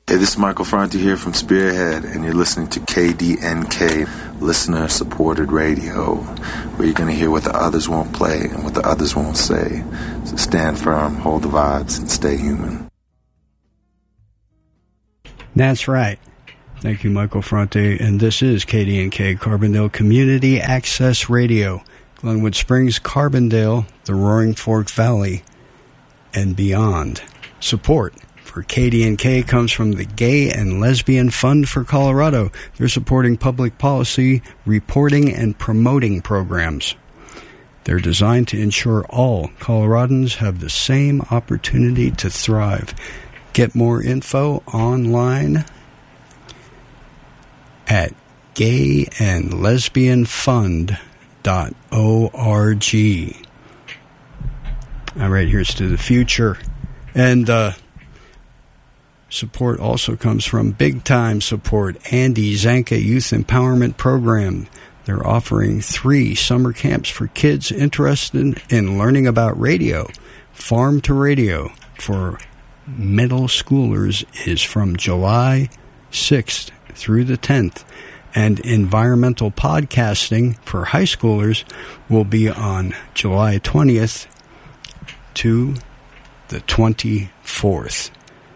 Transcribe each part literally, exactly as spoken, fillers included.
Hey, this is Michael Franti here from Spearhead, and you're listening to K D N K, listener-supported radio, where you're going to hear what the others won't play and what the others won't say. So stand firm, hold the vibes, and stay human. That's right. Thank you, Michael Franti. And this is K D N K, Carbondale Community Access Radio, Glenwood Springs, Carbondale, the Roaring Fork Valley, and beyond. Support for K D N K comes from the Gay and Lesbian Fund for Colorado. They're supporting public policy, reporting, and promoting programs. They're designed to ensure all Coloradans have the same opportunity to thrive. Get more info online at gay and lesbian fund dot org. All right, here's to the future. And, uh, support also comes from Big Time Support, Andy Zanka Youth Empowerment Program. They're offering three summer camps for kids interested in learning about radio. Farm to Radio for middle schoolers is from July sixth through the tenth, and environmental podcasting for high schoolers will be on July twentieth to the twenty-fourth.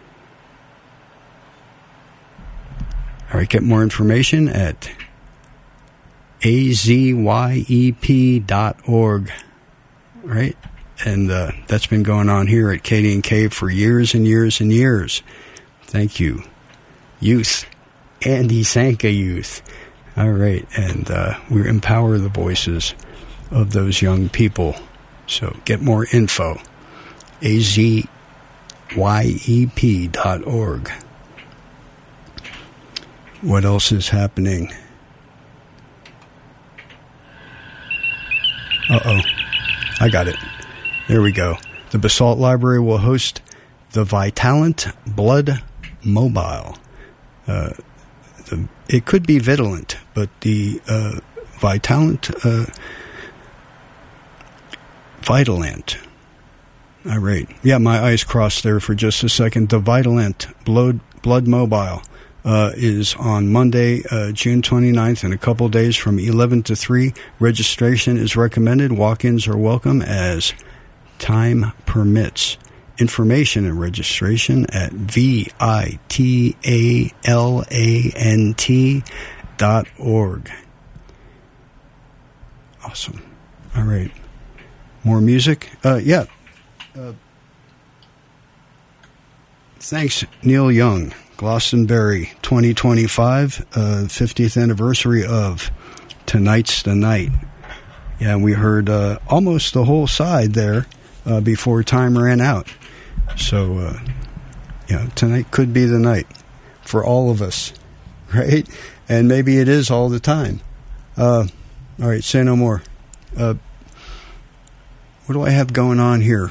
All right, get more information at a z y e p dot org, right? And uh, that's been going on here at K D N K for years and years and years. Thank you, youth, Andy Zanka Youth. All right, and uh, we empower the voices of those young people. So get more info, a z y e p dot org. What else is happening? Uh-oh. I got it. There we go. The Basalt Library will host the Vitalant Blood Mobile. Uh, the, it could be Vitalant, but the uh, Vitalant... Uh, Vitalant. All right. Yeah, my eyes crossed there for just a second. The Vitalant Blood, Blood Mobile uh, is on Monday, uh, June twenty-ninth, in a couple days from eleven to three. Registration is recommended. Walk-ins are welcome as time permits. Information and registration at V I T A L A N T dot org. Awesome. All right. More music? Uh, yeah. Uh, thanks, Neil Young. Glastonbury twenty twenty-five, uh, fiftieth anniversary of Tonight's the Night. Yeah, we heard uh, almost the whole side there uh, before time ran out. So, uh, yeah, tonight could be the night for all of us, right? And maybe it is all the time. Uh, all right, say no more. Uh, what do I have going on here?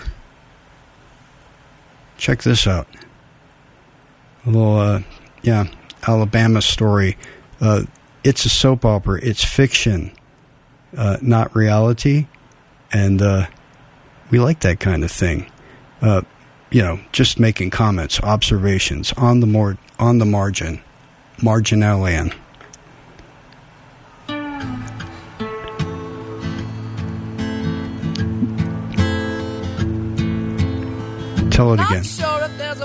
Check this out. A little, uh, yeah, Alabama story. Uh, it's a soap opera. It's fiction, uh, not reality. And uh, we like that kind of thing. Uh, you know, just making comments, observations on the more on the margin, marginalan. Tell it again.